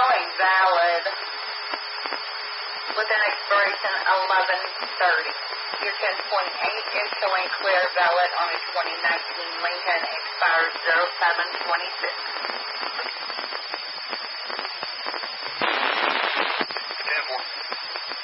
showing valid with an expiration 11/30. Your 10.8 is showing clear valid on a 2019 Lincoln, expires 07/26.